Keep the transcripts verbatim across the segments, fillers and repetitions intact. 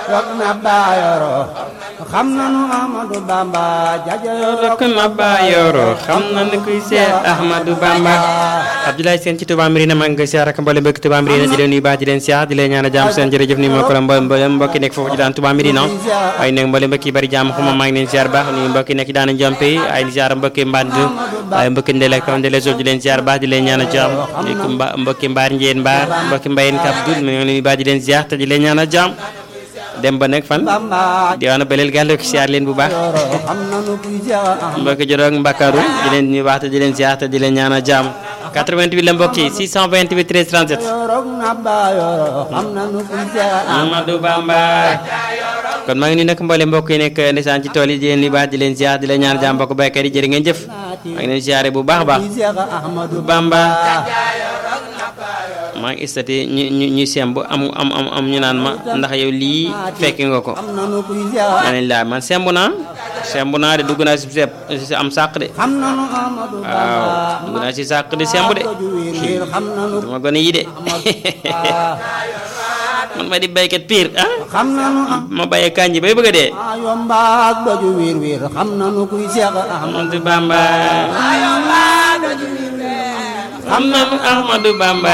rok na baayoro xam nanu Ahmadou Bamba jaajëf rok na baayoro xam nanu kuy Seex Ahmadou Bamba Abdoulaye Sène ci Touba Mérina maa ngi koy siyaar ak mboolem mbokki Touba Mérina di leen nuyu baax di leen siyaar di leen ñaan jàmm seen jërëjëf ni ma ko la mboolem mbokki nekk foofu ci daan Touba Mérina waaye nag mboolem mbokki bari jàmm xuma maa ngi leen siyaar baax nuyu mbokki nekk daana jompe ay siyaar mbokki mband waaye mbokki ndele ko ndele so di leen siyaar baax di leen ñaan jàmm mbokki mbaar njeen mbaar mbokki mbayeen kap dul maa ngi leen baax di leen siyaar te di leen ñaan jàmm dem ba nekk fan diwaanu Belel Gàllo ki siyaar leen bu baax mbokki Joroog Mbakaru di leen nuyu baax te di leen siyaar te di leen ñaan jàmm quatre-vingt-huit la mbokk yi six cent vingt-huit treize trente-sept Ahmadou Bamba kon maa ngi nuyu nag mboole mbokk yi nekk ndeysaan ci tool yi di leen nuyu baax di leen ziar di leen ñaan jàmm mbokk baykat yi jërë ngeen jëf maa ngi leen ziare bu baax a baax Bamba maa ngi istati ñu ñu ñu semb am am am am ñu naan ma ndax yow lii fekki nga ko ma ne laa man semb naa semb naa de dugg naa si sepp si am sàq de waaw dugg naa si sàq de semb de dama gone yi de man ma di baykat pire ah ma bàyyee kanji bay bëgg a dee Ahmadou Bamba xam nanu Ahmadou Bamba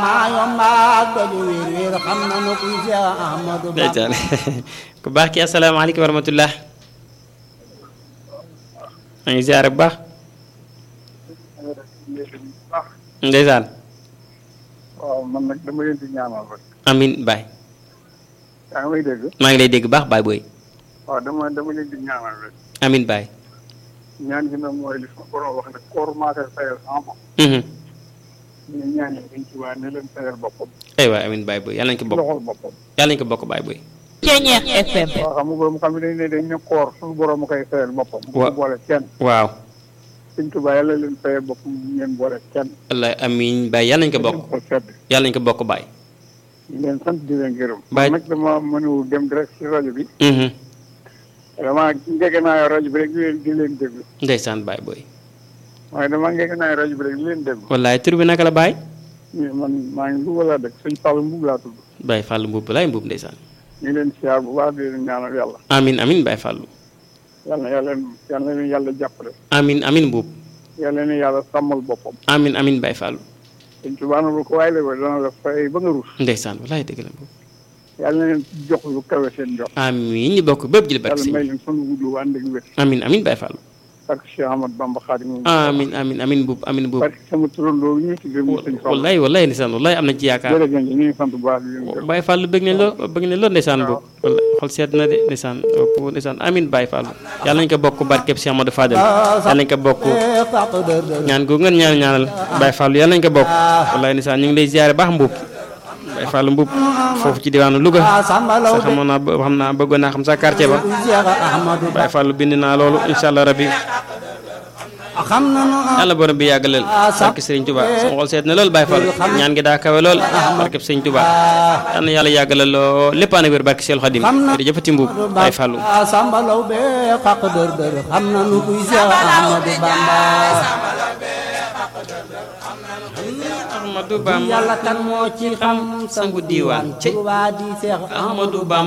ndeysaan ku baax ki asalaamaaleykum wa rahmatullah maa ngi ziare bu baax ndeysaan waaw man nag dama leen di ñaanal rek amin baay yaa ngi may dégg maa ngi lay dégg baax baay booy waaw dama dama leen di ñaanal rek amin baay ñaan gi nag mooy li sama borom wax ne koor maa koy fayal sama ñu ñaan yi dañ ci waa ne leen fayal boppam ay waay amin baay booy yàlla nañ ko bokk loxol boppam yàlla nañ ko bokk baay booy Ceeñeex F M waaw xam nga borom xam ne dañ ne dañ ne koor suñu borom a koy fayal boppam bu boole kenn waaw Sëñ Tuubaa yàlla leen fayal boppam ngeen boole kenn wallaay amin baay yàlla nañ ko bokk ko sedd yàlla nañ ko bokk baay ñu leen sant di leen gërëm Baay nag dama mënul dem direct ci rajo bi dama ngege naa rajo bi rek di leen di leen déglu ndeysaan baay booy waaye dama ngege naa rajo bi rek di leen déglu wallaay tur bi naka la baay man maa ngi Louga laa dëkk sëñ Fallou Mbuub laa tudd baay Fallou Mbuub laay Mbuub ndeysaan ñu ngi leen siyaar bu baax di leen ñaanal yàlla amin amin baay Fallou yàlla na yàlla yàlla na leen yàlla jàppale amin amin Mbuub yàlla na yàlla sàmmal boppam amin amin baay Fallou sëñ Tuubaa na lu ko waaye la dana la fay ba nga ruus ndeysaan wallaay dëgg la Mbuub yàlla na leen jox lu kawe seen jox amin ñu bokk bépp jël barke yàlla si may leen sunu gudd ànd ak wér amin amin baay Fallou barke Cheikh Ahmad Bamba Xaadimu amin amin amin Mbuub amin Mbuub barke sama turandoo ñu tuddee mu sëñ Fall wallaay wallaay ndeysaan wallaay am na ci yaakaar jërëjëf ñu ngi sant bu baax di leen gërëm baay Fallou bëgg ne loo bëgg ne loo ndeysaan Mbuub xol seet na de ndeysaan pour ndeysaan amin baay Fallou yàlla nañ ko bokk barkeb Cheikh Amadou Fadel yàlla nañ ko bokk ñaan googu ngeen ñaan ñaanal baay Fallou yàlla nañ ko bokk wallaay ndeysaan ñu ngi lay ziare baax Mbuub baay Fallou Mbuub foofu ci diwaanu Louga sax xamoon naa xam naa bëggoon naa xam sa quartier ba baay Fallou bind naa loolu incha allah rabbi yàlla borom bi yàggalal barke Sëriñ Tuba sama xol seet na lool Baye Fall ñaan gi daa kawe lool barke Sëriñ Tuba yal na yàlla yàggalal loo lépp ànd ak wér barke Seexul Xadim jërëjëfati Mbuub Baye Fall sambalaw be xaq dër dër xam na nu kuy Seex Ahmadou Bamba Ahmadou Bamba yàlla kan moo ci xam sangu diiwaan ci Tuba di Seex Ahmadou Bamba